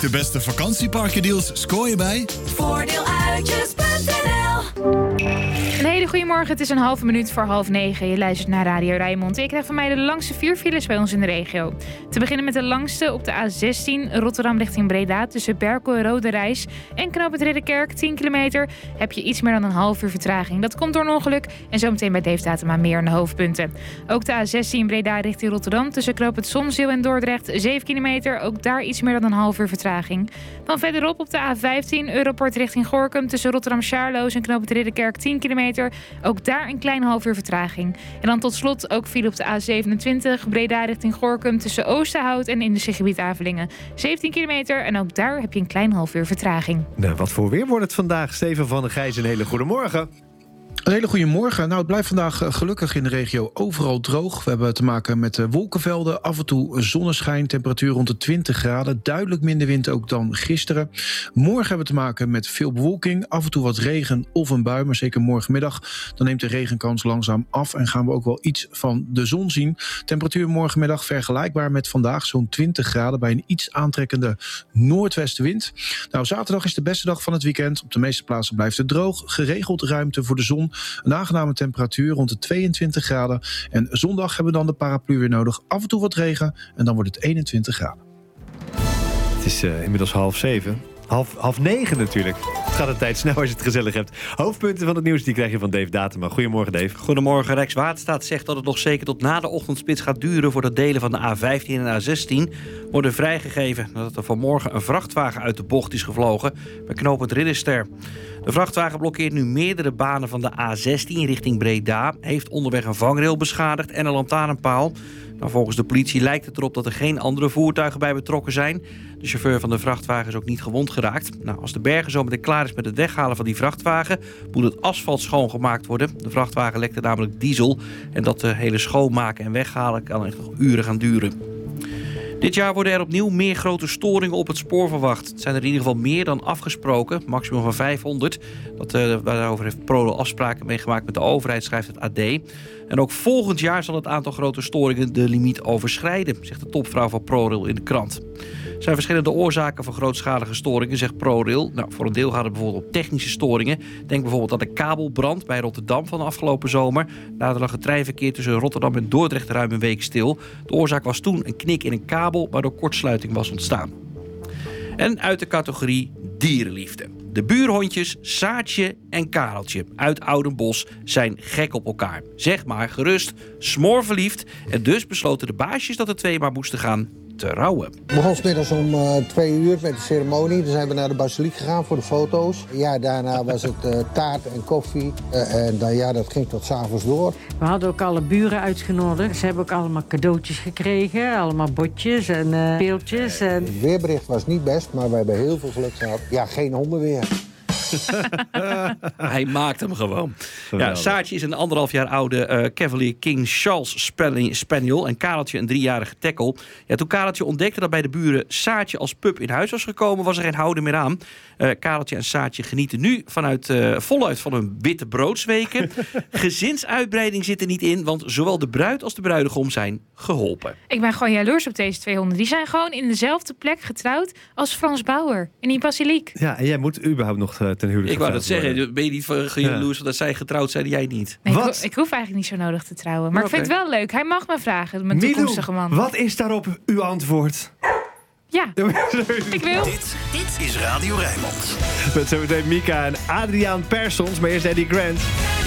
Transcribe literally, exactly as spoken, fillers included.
De beste vakantieparkendeals scoor je bij Voordeeluitjes punt n l. Een hele goede morgen, het is een halve minuut voor half negen. Je luistert naar Radio Rijnmond. Ik krijg van mij de langste vier files bij ons in de regio. Te beginnen met de langste op de A zestien Rotterdam richting Breda... tussen Berkel en Rode Reis en Knoop het Ridderkerk, tien kilometer... heb je iets meer dan een half uur vertraging. Dat komt door een ongeluk en zometeen bij Dave Datema meer aan de hoofdpunten. Ook de A zestien Breda richting Rotterdam tussen Knoop het Zonzeel en Dordrecht, zeven kilometer... ook daar iets meer dan een half uur vertraging. Dan verderop op de A vijftien Europort richting Gorinchem... tussen Rotterdam-Charloes en Knoop het Ridderkerk, tien kilometer... ook daar een klein half uur vertraging. En dan tot slot ook file op de A zevenentwintig Breda richting Gorinchem... tussen Oosterhout en industriegebied Avelingen. zeventien kilometer en ook daar heb je een klein half uur vertraging. Nou, wat voor weer wordt het vandaag? Steven van der Gijs, een hele goede morgen. Een hele goede morgen. Nou, het blijft vandaag gelukkig in de regio overal droog. We hebben te maken met wolkenvelden, af en toe zonneschijn, temperatuur rond de twintig graden. Duidelijk minder wind ook dan gisteren. Morgen hebben we te maken met veel bewolking, af en toe wat regen of een bui, maar zeker morgenmiddag. Dan neemt de regenkans langzaam af en gaan we ook wel iets van de zon zien. Temperatuur morgenmiddag vergelijkbaar met vandaag, zo'n twintig graden bij een iets aantrekkende noordwestenwind. Nou, zaterdag is de beste dag van het weekend. Op de meeste plaatsen blijft het droog, geregeld ruimte voor de zon. Een aangename temperatuur rond de tweeëntwintig graden. En zondag hebben we dan de paraplu weer nodig. Af en toe wat regen en dan wordt het eenentwintig graden. Het is uh, inmiddels half zeven. Half, half negen natuurlijk. Het gaat de tijd snel als je het gezellig hebt. Hoofdpunten van het nieuws die krijg je van Dave Datema. Goedemorgen, Dave. Goedemorgen. Rijkswaterstaat zegt dat het nog zeker tot na de ochtendspits gaat duren... voordat delen van de A vijftien en A zestien worden vrijgegeven... nadat er vanmorgen een vrachtwagen uit de bocht is gevlogen... bij knooppunt Ridderster. De vrachtwagen blokkeert nu meerdere banen van de A zestien richting Breda... heeft onderweg een vangrail beschadigd en een lantaarnpaal... Nou, volgens de politie lijkt het erop dat er geen andere voertuigen bij betrokken zijn. De chauffeur van de vrachtwagen is ook niet gewond geraakt. Nou, als de berger zo meteen klaar is met het weghalen van die vrachtwagen... moet het asfalt schoongemaakt worden. De vrachtwagen lekte namelijk diesel. En dat uh, hele schoonmaken en weghalen kan echt nog uren gaan duren. Dit jaar worden er opnieuw meer grote storingen op het spoor verwacht. Het zijn er in ieder geval meer dan afgesproken, maximum van vijfhonderd. Dat, uh, daarover heeft ProRail afspraken mee gemaakt met de overheid, schrijft het A D. En ook volgend jaar zal het aantal grote storingen de limiet overschrijden, zegt de topvrouw van ProRail in de krant. Er zijn verschillende oorzaken van grootschalige storingen, zegt ProRail. Nou, voor een deel gaat het bijvoorbeeld om technische storingen. Denk bijvoorbeeld aan de kabelbrand bij Rotterdam van de afgelopen zomer. Daardoor lag het treinverkeer tussen Rotterdam en Dordrecht ruim een week stil. De oorzaak was toen een knik in een kabel, waardoor kortsluiting was ontstaan. En uit de categorie dierenliefde. De buurhondjes Saartje en Kareltje uit Oudenbosch zijn gek op elkaar. Zeg maar gerust, smoorverliefd. En dus besloten de baasjes dat de twee maar moesten gaan trouwen. Het begon 's middags om uh, twee uur met de ceremonie. Dan zijn we naar de basiliek gegaan voor de foto's. Ja, daarna was het uh, taart en koffie. Uh, en dan, ja, dat ging tot 's avonds door. We hadden ook alle buren uitgenodigd. Ze hebben ook allemaal cadeautjes gekregen. Allemaal botjes en uh, speeltjes. En... Het weerbericht was niet best, maar we hebben heel veel geluk gehad. Ja, geen hondenweer. Hij maakt hem gewoon. Ja, Saartje is een anderhalf jaar oude uh, Cavalier King Charles Spaniel en Kareltje een driejarige tackle. Ja, toen Kareltje ontdekte dat bij de buren Saartje als pup in huis was gekomen, was er geen houden meer aan. Uh, Kareltje en Saartje genieten nu vanuit, uh, voluit van hun witte broodsweken. Gezinsuitbreiding zit er niet in, want zowel de bruid als de bruidegom zijn geholpen. Ik ben gewoon jaloers op deze twee honden. Die zijn gewoon in dezelfde plek getrouwd als Frans Bauer in die basiliek. Ja, en jij moet überhaupt nog uh, ten huwelijk. Ik wou dat zeggen, ben je niet jaloers ja. dat zij getrouwd zijn en jij niet? Nee, wat? Ik, ho- ik hoef eigenlijk niet zo nodig te trouwen. Maar okay. ik vind het wel leuk. Hij mag me vragen, mijn Milou, toekomstige man. Wat is daarop uw antwoord? Ja, ik wil. Dit, dit is Radio Rijnmond. Met zometeen Mika en Adriaan Persons, maar eerst Eddie Grant.